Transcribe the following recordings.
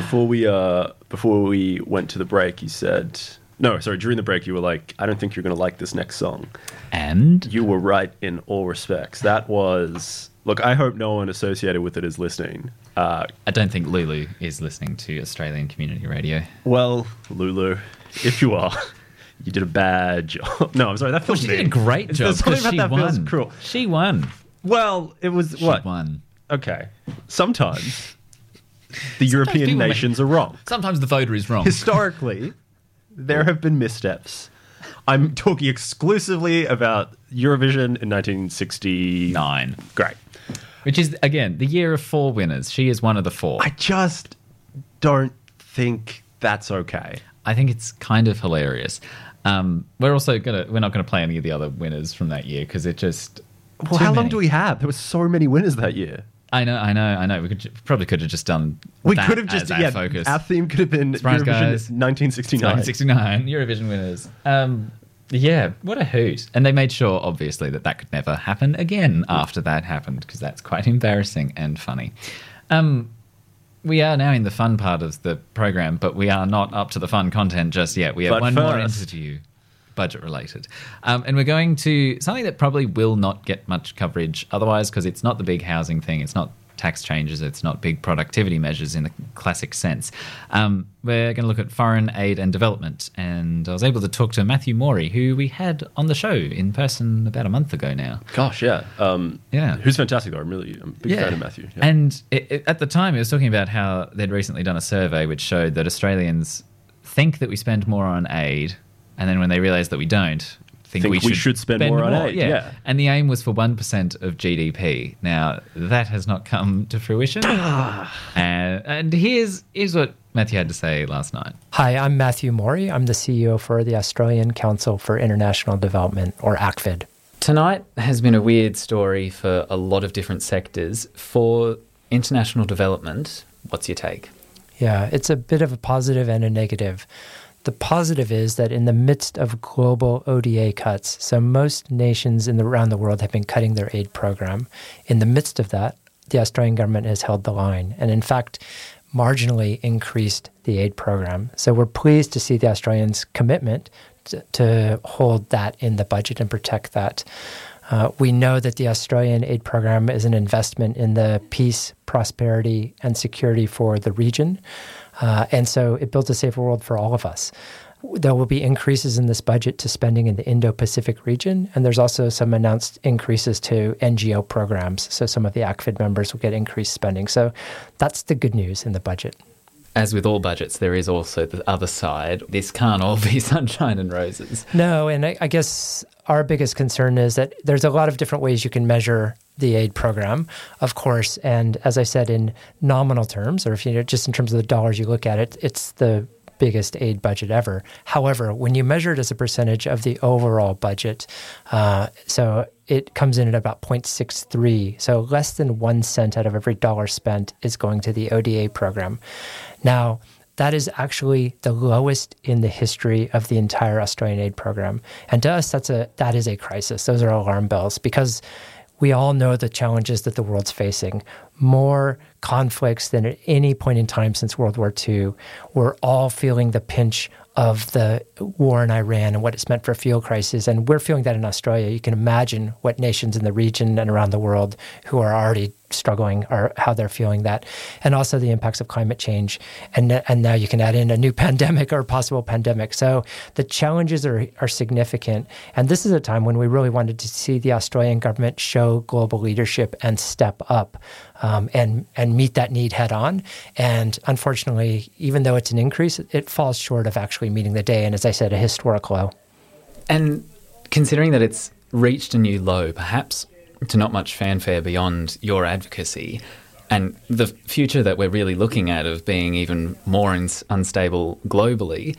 before we went to the break, you said during the break you were like, I don't think you're going to like this next song, and you were right in all respects. That was, look, I hope no one associated with it is listening. I don't think Lulu is listening to Australian Community Radio. Well, Lulu, if you are, you did a bad job. No, I'm sorry, that feels she mean. did a great job because she won. Feels cruel. She won. Well, it was She what? won. Okay. Sometimes the European nations are wrong. Sometimes the voter is wrong. Historically, there have been missteps. I'm talking exclusively about Eurovision in 1969. Great. Which is, again, the year of 4 winners. She is one of the 4. I just don't think that's okay. I think it's kind of hilarious. We're not gonna play any of the other winners from that year because it just. Well, how long do we have? There were so many winners that year. I know. We probably could have just done. We could have just our focus. Our theme could have been Surprise, Eurovision guys. 1969. 1969 Eurovision winners. Yeah, what a hoot! And they made sure, obviously, that could never happen again after that happened because that's quite embarrassing and funny. We are now in the fun part of the program, but we are not up to the fun content just yet. We have one more interview, budget related. And we're going to something that probably will not get much coverage otherwise because it's not the big housing thing. It's not tax changes. It's not big productivity measures in the classic sense. We're going to look at foreign aid and development. And I was able to talk to Matthew Morey, who we had on the show in person about a month ago now. Gosh, yeah. Yeah. Who's fantastic, though. I'm a big fan of Matthew. Yeah. And at the time, he was talking about how they'd recently done a survey which showed that Australians think that we spend more on aid, and then when they realise that we don't, think we should spend more on aid. Yeah. And the aim was for 1% of GDP. Now, that has not come to fruition. And here's what Matthew had to say last night. Hi, I'm Matthew Morey. I'm the CEO for the Australian Council for International Development, or ACFID. Tonight has been a weird story for a lot of different sectors. For international development, what's your take? Yeah, it's a bit of a positive and a negative. The positive is that in the midst of global ODA cuts, so most nations around the world have been cutting their aid program. In the midst of that, the Australian government has held the line and, in fact, marginally increased the aid program. So we're pleased to see the Australians' commitment to hold that in the budget and protect that. We know that the Australian aid program is an investment in the peace, prosperity, and security for the region. And so it builds a safer world for all of us. There will be increases in this budget to spending in the Indo-Pacific region, and there's also some announced increases to NGO programs. So some of the ACFID members will get increased spending. So that's the good news in the budget. As with all budgets, there is also the other side. This can't all be sunshine and roses. No, and I guess our biggest concern is that there's a lot of different ways you can measure the aid program, of course. And as I said, in nominal terms, or if just in terms of the dollars you look at it, it's the biggest aid budget ever. However, when you measure it as a percentage of the overall budget, so it comes in at about 0.63. So less than 1 cent out of every dollar spent is going to the ODA program. Now, that is actually the lowest in the history of the entire Australian aid program. And to us, that is a crisis. Those are alarm bells because we all know the challenges that the world's facing. More conflicts than at any point in time since World War II. We're all feeling the pinch of the war in Iran and what it's meant for a fuel crisis. And we're feeling that in Australia. You can imagine what nations in the region and around the world who are already struggling or how they're feeling that. And also the impacts of climate change. And now you can add in a new pandemic or possible pandemic. So the challenges are significant. And this is a time when we really wanted to see the Australian government show global leadership and step up and meet that need head on. And unfortunately, even though it's an increase, it falls short of actually meeting the day. And as I said, a historic low. And considering that it's reached a new low, perhaps to not much fanfare beyond your advocacy, and the future that we're really looking at of being even more unstable globally,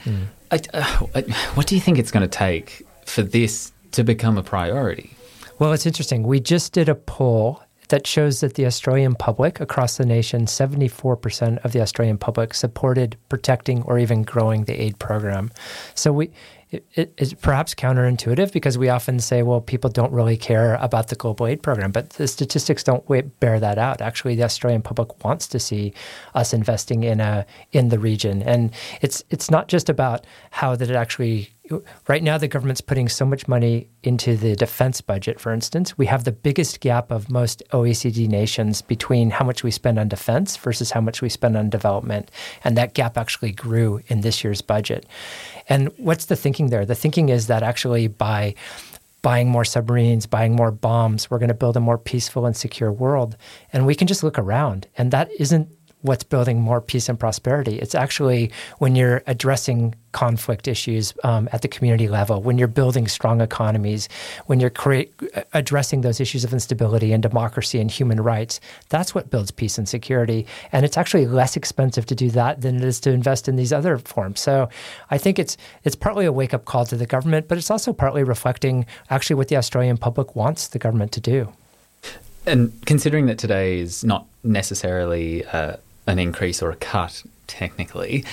what do you think it's going to take for this to become a priority? Well, it's interesting. We just did a poll that shows that the Australian public across the nation, 74% of the Australian public supported protecting or even growing the aid program. So it's perhaps counterintuitive because we often say, well, people don't really care about the global aid program, but the statistics don't bear that out. Actually, the Australian public wants to see us investing in the region. And it's not just about how that it actually. Right now, the government's putting so much money into the defense budget, for instance. We have the biggest gap of most OECD nations between how much we spend on defense versus how much we spend on development. And that gap actually grew in this year's budget. And what's the thinking there? The thinking is that actually by buying more submarines, buying more bombs, we're going to build a more peaceful and secure world. And we can just look around. And that isn't what's building more peace and prosperity. It's actually when you're addressing conflict issues at the community level, when you're building strong economies, when you're addressing those issues of instability and democracy and human rights, that's what builds peace and security. And it's actually less expensive to do that than it is to invest in these other forms. So I think it's partly a wake-up call to the government, but it's also partly reflecting actually what the Australian public wants the government to do. And considering that today is not necessarily an increase or a cut, technically,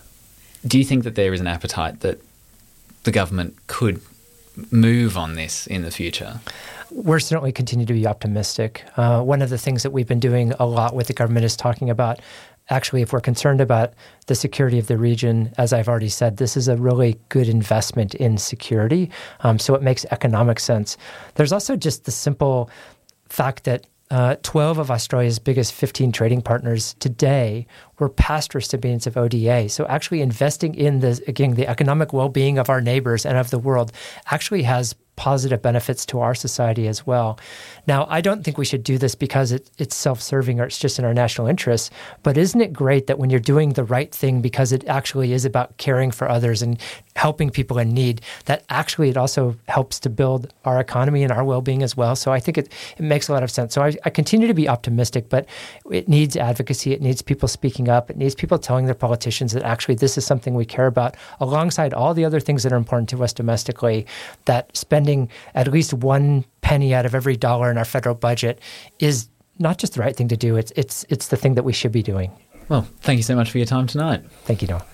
do you think that there is an appetite that the government could move on this in the future? We're certainly continue to be optimistic. One of the things that we've been doing a lot with the government is talking about, actually, if we're concerned about the security of the region, as I've already said, this is a really good investment in security. So it makes economic sense. There's also just the simple fact that 12 of Australia's biggest 15 trading partners today were past recipients of ODA. So actually investing in the economic well-being of our neighbors and of the world actually has positive benefits to our society as well. Now, I don't think we should do this because it's self-serving or it's just in our national interests, but isn't it great that when you're doing the right thing because it actually is about caring for others and helping people in need, that actually it also helps to build our economy and our well-being as well. So I think it makes a lot of sense. So I continue to be optimistic, but it needs advocacy. It needs people speaking up. It needs people telling their politicians that actually this is something we care about alongside all the other things that are important to us domestically, that spending at least 1 penny out of every dollar in our federal budget is not just the right thing to do. It's the thing that we should be doing. Well, thank you so much for your time tonight. Thank you, Noah.